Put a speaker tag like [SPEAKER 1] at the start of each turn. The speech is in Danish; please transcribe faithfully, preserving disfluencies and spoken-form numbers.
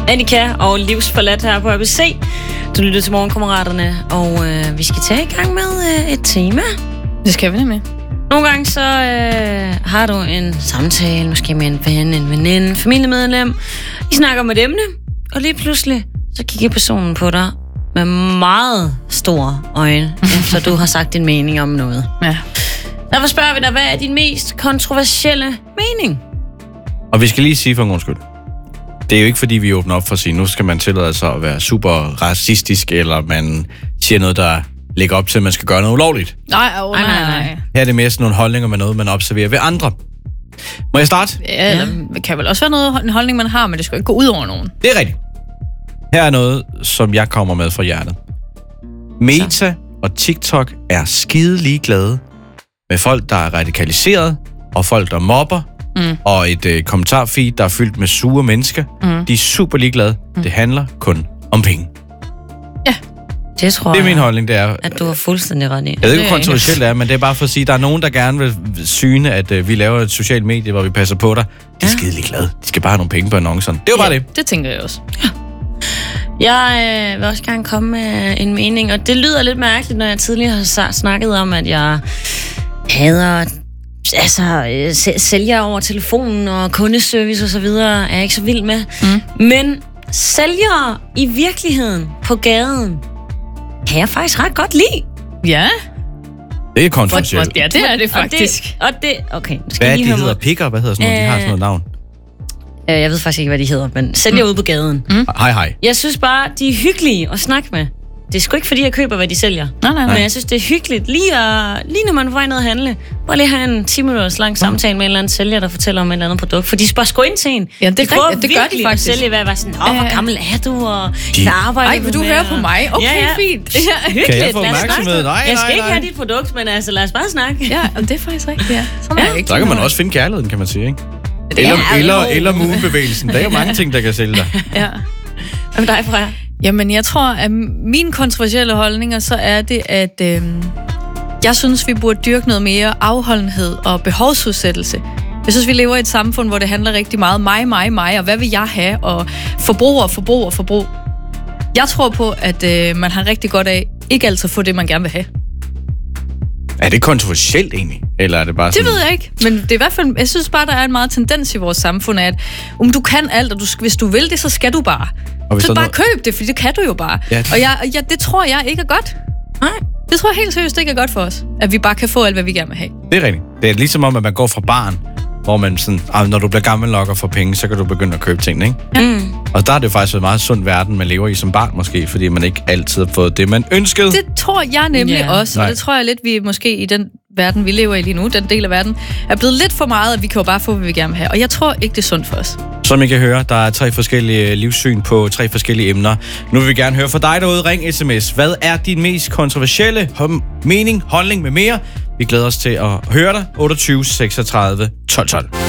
[SPEAKER 1] Annika og Livsforladt her på A B C. Du lytter til Morgenkammeraterne, og øh, vi skal tage i gang med øh, et tema.
[SPEAKER 2] Det skal vi nemlig.
[SPEAKER 1] Nogle gange så øh, har du en samtale, måske med en ven, en veninde, familiemedlem. I snakker om et emne, og lige pludselig så kigger personen på dig med meget store øjne, efter du har sagt din mening om noget.
[SPEAKER 2] Ja.
[SPEAKER 1] Derfor spørger vi dig, hvad er din mest kontroversielle mening?
[SPEAKER 3] Og vi skal lige sige for en god skyld. Det er jo ikke, fordi vi åbner op for at sige, nu skal man tillade sig at være super racistisk, eller man siger noget, der lægger op til, at man skal gøre noget ulovligt.
[SPEAKER 2] Nej, oh, nej, nej, nej.
[SPEAKER 3] Her er det mere sådan nogle holdninger med noget, man observerer ved andre. Må jeg starte?
[SPEAKER 2] Ja, eller, det kan vel også være noget, en holdning, man har, men det skal ikke gå ud over nogen.
[SPEAKER 3] Det er rigtigt. Her er noget, som jeg kommer med fra hjertet. Meta og TikTok er skide ligeglade med folk, der er radikaliseret, og folk, der mobber, mm. og et øh, kommentarfeed, der er fyldt med sure mennesker. Mm. De er super ligeglade. Mm. Det handler kun om penge.
[SPEAKER 1] Ja, det tror
[SPEAKER 3] det er min holdning, det er...
[SPEAKER 1] at du er fuldstændig ret i.
[SPEAKER 3] Jeg ved ikke, hvor kontroversielt det er, men det er bare for at sige, at der er nogen, der gerne vil syne, at øh, vi laver et socialt medie, hvor vi passer på dig. De er ja. skide ligeglade. De skal bare have nogle penge på annoncerne. Det er jo bare
[SPEAKER 2] ja,
[SPEAKER 3] det.
[SPEAKER 2] Det tænker jeg også. Ja.
[SPEAKER 1] Jeg øh, vil også gerne komme med en mening, og det lyder lidt mærkeligt, når jeg tidligere har snakket om, at jeg hader altså, øh, sælger over telefonen og kundeservice og så videre, er jeg ikke så vild med. Mm. Men sælgere i virkeligheden på gaden kan jeg faktisk ret godt lide.
[SPEAKER 2] Ja.
[SPEAKER 3] Det er kontroversielt.
[SPEAKER 2] Ja, det er det faktisk.
[SPEAKER 1] Og det, og det okay.
[SPEAKER 3] Hvad er det, de hedder? Pick-up? Hvad hedder sådan noget? De har sådan noget navn.
[SPEAKER 1] Jeg ved faktisk ikke, hvad de hedder, men sælger mm. ude på gaden.
[SPEAKER 3] Mm. Hej, hej.
[SPEAKER 1] Jeg synes bare, de er hyggelige at snakke med. Det er sgu ikke, fordi jeg køber, hvad de sælger.
[SPEAKER 2] Nej, nej, nej.
[SPEAKER 1] Men jeg synes, det er hyggeligt. Lige, at, lige når man får ned at handle, bare lige have en ti minutters lang samtale med en eller anden sælger, der fortæller om et eller andet produkt. For de spørger sgu ind til en.
[SPEAKER 2] Ja, det,
[SPEAKER 1] de prøver
[SPEAKER 2] det, det gør de faktisk.
[SPEAKER 1] At sælge, hvad var sådan, åh, hvor gammel er du, og
[SPEAKER 3] de...
[SPEAKER 1] hvad arbejder
[SPEAKER 2] Ej, vil du høre på mig? Okay,
[SPEAKER 1] ja, ja.
[SPEAKER 2] fint.
[SPEAKER 1] Ja, hyggeligt.
[SPEAKER 3] Kan jeg få opmærksomhed? Nej, nej,
[SPEAKER 1] Jeg skal
[SPEAKER 3] nej.
[SPEAKER 1] ikke have dit produkt, men altså, lad os bare snakke.
[SPEAKER 2] Ja, det er faktisk rigtigt, ja. Sådan
[SPEAKER 1] ja.
[SPEAKER 2] er ikke.
[SPEAKER 3] Så kan man også finde kærligheden, kan man sige, ikke? Eller, ja, eller, eller moonbevægelsen. Der er jo mange ting, der kan sælge dig.
[SPEAKER 2] Ja.
[SPEAKER 1] Hvad med dig, Freja?
[SPEAKER 2] Jamen, jeg tror, at mine kontroversielle holdninger, så er det, at øh, jeg synes, vi burde dyrke noget mere afholdenhed og behovsudsættelse. Jeg synes, vi lever i et samfund, hvor det handler rigtig meget mig, mig, mig, og hvad vil jeg have, og forbrug og forbrug og forbrug. Jeg tror på, at øh, man har rigtig godt af ikke altid at få det, man gerne vil have.
[SPEAKER 3] Er det kontroversielt egentlig? Eller er det bare sådan...
[SPEAKER 2] Det ved jeg ikke, men det er i hvert fald, jeg synes bare, der er en meget tendens i vores samfund, at om du kan alt, og du, hvis du vil det, så skal du bare. Så bare noget... køb det, for det kan du jo bare. Ja. Og jeg, jeg, det tror jeg ikke er godt. Nej. Det tror jeg helt seriøst ikke er godt for os, at vi bare kan få alt, hvad vi gerne vil have.
[SPEAKER 3] Det er rigtigt. Det er ligesom om, at man går fra barn, hvor man sådan, når du bliver gammel nok og får penge, så kan du begynde at købe ting, ikke?
[SPEAKER 2] Ja. Mm.
[SPEAKER 3] Og der er det jo faktisk en meget sund verden, man lever i som barn måske, fordi man ikke altid har fået det, man ønskede.
[SPEAKER 2] Det tror jeg nemlig yeah. også, og
[SPEAKER 3] Nej.
[SPEAKER 2] det tror jeg lidt, vi måske i den verden, vi lever i lige nu, den del af verden, er blevet lidt for meget, at vi kan jo bare få, hvad vi gerne vil have. Og jeg tror ikke, det er sundt for os.
[SPEAKER 3] Som I kan høre, der er tre forskellige livssyn på tre forskellige emner. Nu vil vi gerne høre fra dig derude. Ring sms. Hvad er din mest kontroversielle mening, holdning med mere? Vi glæder os til at høre dig. otteogtyve seksogtredive tolv tolv.